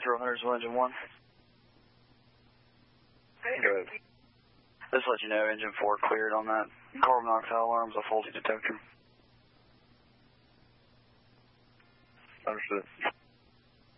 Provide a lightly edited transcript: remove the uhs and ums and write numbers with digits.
Metro Huntersville Engine 1. Go ahead. Just let you know, Engine 4 cleared on that. Carbon monoxide alarm's a faulty detector. Understood.